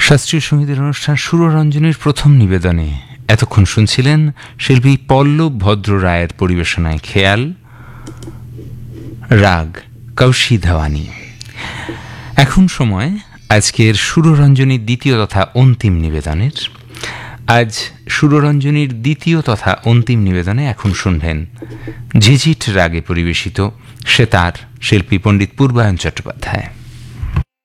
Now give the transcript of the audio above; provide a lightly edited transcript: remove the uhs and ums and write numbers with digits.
শাস্ত্রীয় সঙ্গীতের অনুষ্ঠান সুররঞ্জনীর প্রথম নিবেদনে এতক্ষণ শুনছিলেন শিল্পী পল্লব ভদ্র রায়ের পরিবেশনায় খেয়াল, রাগ কৌশি ধাওয়ানি। এখন সময় আজকের সুররঞ্জনীর দ্বিতীয় তথা অন্তিম নিবেদনের। আজ সুররঞ্জনীর দ্বিতীয় তথা অন্তিম নিবেদনে এখন শুনলেন ঝিঝিট রাগে পরিবেশিত সেতার, শিল্পী পণ্ডিত পূর্বায়ন চট্টোপাধ্যায়।